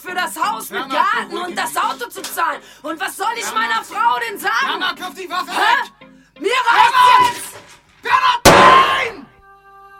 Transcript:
für das Haus mit Garten und das Auto zu zahlen. Und was soll ich meiner Frau denn sagen? Mama, wirf die Waffe weg!